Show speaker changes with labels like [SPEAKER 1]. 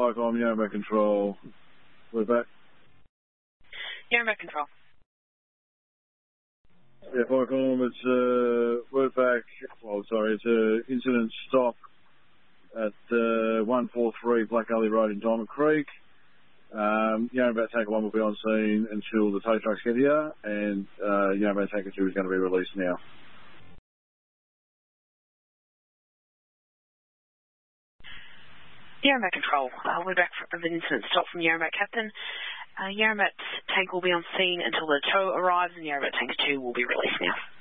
[SPEAKER 1] Vicom, Yarrambat Control. We're back.
[SPEAKER 2] Yarrambat Control.
[SPEAKER 1] Yeah, Vicom, it's word back. Well, sorry, it's incident stop at 143 Black Gully Road in Diamond Creek. Yarrambat Tanker 1 will be on scene until the tow trucks get here, and Yarrambat Tanker 2 is going to be released now.
[SPEAKER 2] Yarrambat Control, we're back for an incident stop from Yarrambat Captain. Yarrambat Tank will be on scene until the tow arrives, and Yarrambat Tanker 2 will be released now.